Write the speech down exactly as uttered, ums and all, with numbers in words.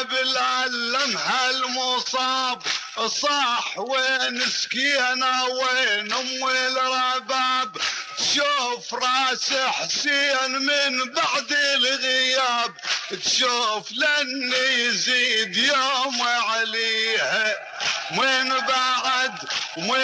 قبل علمها المصاب صاح وين سكينة وين ام الرباب تشوف راس حسين من بعد الغياب تشوف لن يزيد يوم عليها وين بعد وين